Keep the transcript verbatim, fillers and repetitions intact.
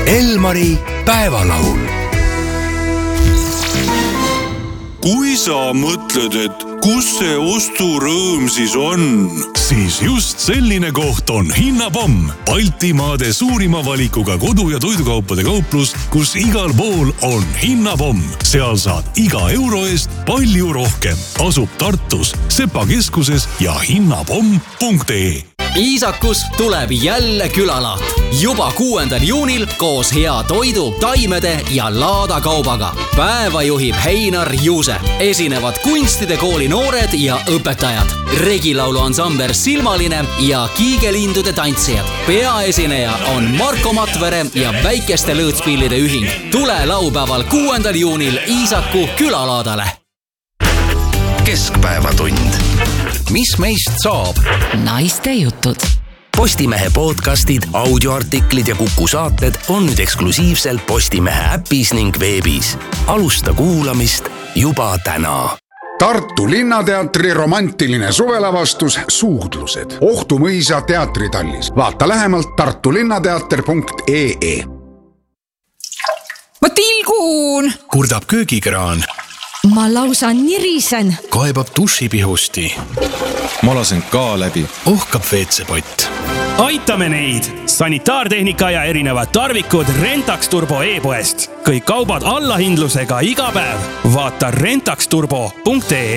Elmari päevalaul. Kui sa mõtled, et kus see osturõõm siis on, siis just selline koht on Hinnapomm, Baltimaade suurima valikuga kodu- ja toidukaupade kauplus, kus igal pool on Hinnapomm. Seal saad iga euro eest palju rohkem. Asub Tartus, Sepa keskuses ja hinnapomm punkt ee. Iisakus tuleb jälle külalaat. Juba kuuendal juunil koos hea toidu, taimede ja laadakaubaga. Päeva juhib Heinar Juuse. Esinevad kunstide kooli noored ja õpetajad. Regilaulu ansamber Silmaline ja kiigelindude tantsijad. Peaesineja on Marko Matvere ja Väikeste lõõtspillide ühing. Tule laupäeval kuuendal juunil Iisaku külalaadale. Keskpäevatund. Mis meist saab? Naiste jutud. Postimehe podcastid, audioartiklid ja Kuku saated on nüüd eksklusiivselt Postimehe äpis ning veebis. Alusta kuulamist juba täna. Tartu Linnateatri romantiline suvelavastus Suudlused. Ohtumõisa teatritallis. Vaata lähemalt tartulinnateater punkt ee. Ma tilgun! Kurdab köögikraan. Ma lausa nirisen. Kaebab dušipihusti. Ma lasen ka läbi. Ohkab veetsepott. Aitame neid! Sanitaartehnika ja erinevad tarvikud Rentax Turbo e-poest. Kõik kaubad allahindlusega iga päev. Vaata rentax turbo punkt ee.